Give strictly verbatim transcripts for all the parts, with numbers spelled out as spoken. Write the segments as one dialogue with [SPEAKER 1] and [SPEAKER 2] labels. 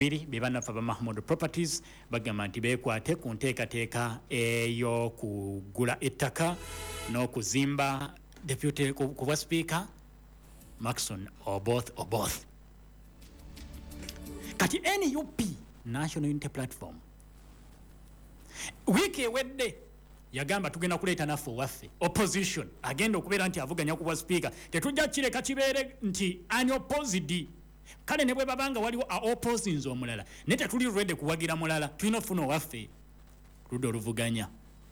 [SPEAKER 1] biri bebanafa ba Mahmoud Properties bagamba nti bekwate ku nteekateeka ey'okugula ettaka n'okuzimba deputy ku bwa speaker Maxon Oboth Oboth. Kati N U P National Unity Platform wiki ewedde yagamba tugenda kuleeta naffe waffe opposition agenda okubeera nti avuganya ku bwa speaker tetujja kireka kibeere nti unopposed. Kale ne bwe babanga waliwo a opposings omulala ne tetuli ready kuwagira mulala tulina ofuna waffe ludde oluvuganya.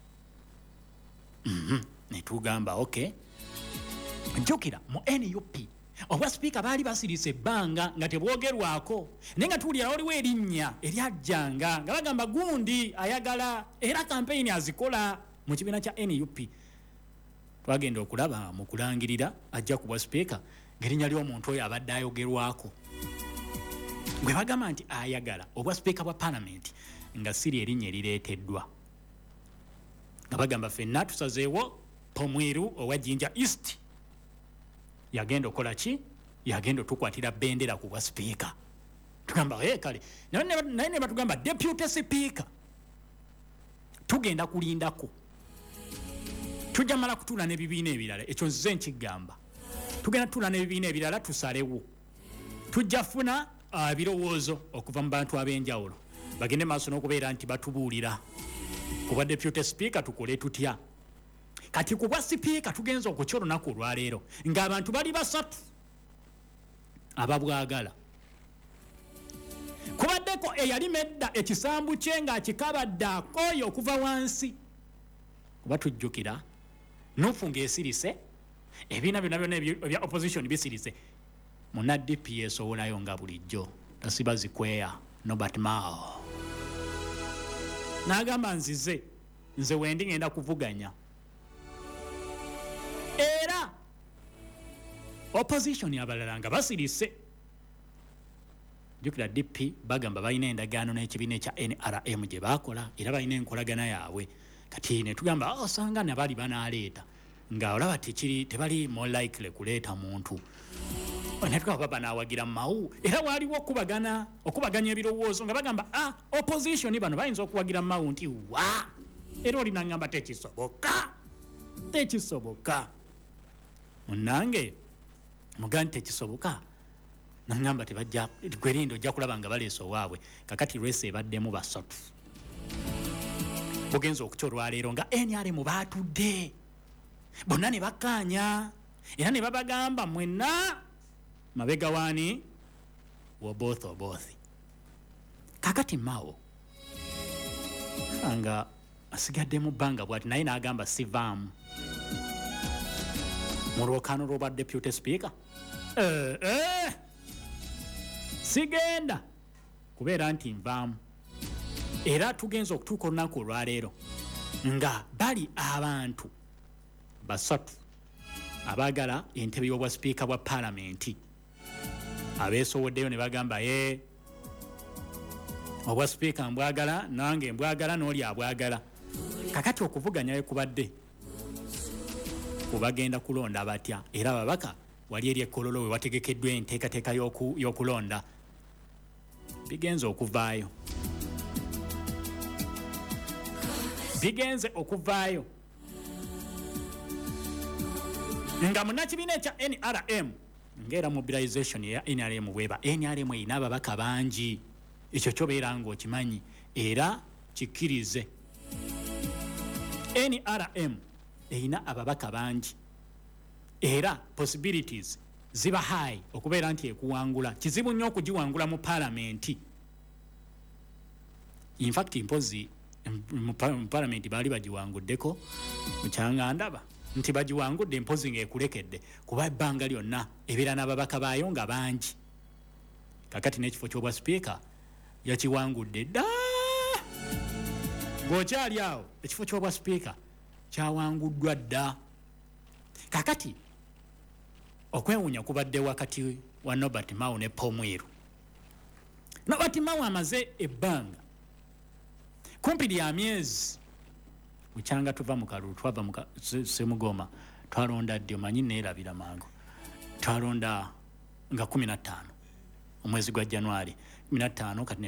[SPEAKER 1] Mhm ne tugamba okay njokera mu N U P obwa speaker baali basirise ebbanga nga tebwogerwako naye nga tuwulira waliwo erinnya eryajjanga nga bagamba gundi ayagala era campaign azikola mu kibiina kya N U P. Twagenda okulaba mu kulangirira ajja ku bwa speaker ng'erinnya ly'omuntu oyo abadde ayogerwako gwe bagamba nti ayagala obwa speaker bwa parliament nga siri erinnya erireeteddwa nga bagamba ffenna tusazeewo Pomwiru owa Jinja East yagenda okola ki yagenda otukwatira bendera ku bwa speaker. Tugamba hey, kale naye ne batugamba deputy speaker tugenda kulindako tujja mala kutuula n'ebibiina ebirala ekyo nzize nkigamba tugenda tutuula n'ebibiina ebirala tusalewo tujja funa uh, birowoozo okuva mu bantu ab'enjawulo bagende maaso n'okubeera nti batubuulira ku bwa deputy speaker tukole tutya. Kati ku bwa speaker tugenza okukya olunaku olwaleero ng'abantu bali basatu ababwagala kubaddeko eyali medda ekisambu kye ng'akikabadde akooyo okuva wansi kuba tujjukira nufu ng'esirise ebiina byonna byonna ebya opposition bisirise muna D P S owolayo nga bulijjo tasiba zikweya Norbert Mao n'agamba nzize nze wendi ngenda kuvuganya era opposition abalala nga basirise. Jukira D P bagamba balina endagaano n'ekibiina ekya N R M gye baakola era balina enkolagana yaabwe kati ne tugamba osanga ne bali banaaleeta nga olaba tekiri tebali more likely kuleeta muntu onatwa baba nawagira Mao era waliwo okubagana okubaganya ebirowoozo nga bagamba ah opposition bano bayinza okuwagira Mao nti wa era oli nangamba tekisoboka tekisoboka munange mugante tekisoboka nangamba tebajja gwerindo ojja kulaba nga baleeso waabwe kakati rese ebaddemu basatu bugenzo okukyolwa leero nga N R M baatudde bonna ne bakkaanya era ne babagamba mwenna mabega wani wa both or both. Kakati Mao anga asigadde mu bbanga bwati naye n'agamba sivaamu mu lwokaano lw'obwa deputy speaker eh, eh. sigenda kubeera nti nvaamu era tugenza okutuuka olunaku olwaleero nga bali abantu basatu abaagala entebe y'obwa speaker bwa parliament abeesowoddeyo ne bagamba ye obwa speaker mbwagala nange mbwagala n'oli abwagala kakati okuvuganya kubadde kubagenda kulonda batya era babaka wali eri ekkololo we wategekeddwa enteekateeka y'okulonda bigenze okuvaayo bigenze okuvaayo nga munakibiina ekya N R M ngera mobilization ya N R M bweba N R M ina ababaka bangi ekyo kyobeera ng'okimanyi era kikkirize N R M eina ababaka bangi era possibilities ziba high okubeera nti ekuwangula kizibu nnyo okugiwangula mu parliament. In fact impozi mu parliament baali bagiwanguddeko mukyanga ndaba nti bagiwangudde impozi ng'ekulekedde kuba ebbanga lyonna ebeera n'ababaka baayo nga bangi kakati n'ekifo ky'obwa speaker yakiwangudde dda ng'okyali awo ekifo ky'obwa speaker kyawanguddwa dda kakati okwewuunya kubadde wakati wa Norbert Mao ne Pomwiru. Norbert Mao amaze ebbanga kumpi lya myezi mukyanga tuva mu kalulu twava mu Semugoma twalonda ddi omanyi neerabira mangu twalonda nga kumi na ttaano omwezi gwa January kumi na ttaano kati